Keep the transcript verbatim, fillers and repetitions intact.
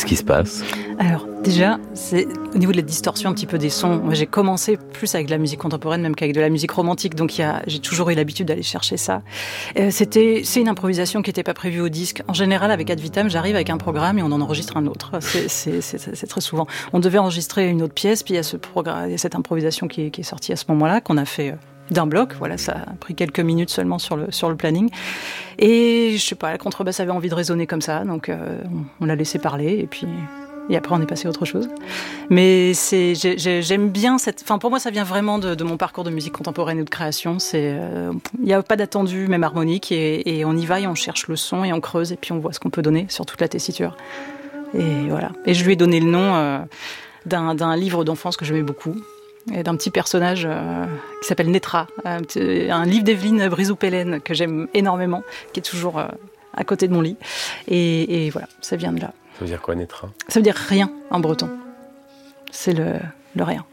Qu'est-ce qui se passe ? Alors déjà, c'est au niveau de la distorsion un petit peu des sons. Moi, j'ai commencé plus avec de la musique contemporaine, même qu'avec de la musique romantique, donc il y a, j'ai toujours eu l'habitude d'aller chercher ça. Euh, c'était, c'est une improvisation qui n'était pas prévue au disque. En général, avec Ad Vitam, j'arrive avec un programme et on en enregistre un autre. C'est, c'est, c'est, c'est très souvent. On devait enregistrer une autre pièce, puis il y a ce programme, il y a cette improvisation qui est, qui est sortie à ce moment-là, qu'on a fait d'un bloc. Voilà, ça a pris quelques minutes seulement sur le, sur le planning. Et je sais pas, la contrebasse avait envie de résonner comme ça, donc euh, on, on l'a laissé parler et puis et après on est passé à autre chose. Mais c'est, j'ai, j'ai, j'aime bien cette, enfin pour moi ça vient vraiment de, de mon parcours de musique contemporaine ou de création. C'est, il euh, y a pas d'attendu même harmonique et, et on y va et on cherche le son et on creuse et puis on voit ce qu'on peut donner sur toute la tessiture. Et voilà. Et je lui ai donné le nom euh, d'un, d'un livre d'enfance que j'aimais beaucoup. Et d'un petit personnage euh, qui s'appelle Netra, un, petit, un livre d'Evelyne Brizou-Pellen que j'aime énormément, qui est toujours euh, à côté de mon lit. Et, et voilà, ça vient de là. Ça veut dire quoi, Netra ? Ça veut dire rien en breton. C'est le, le rien.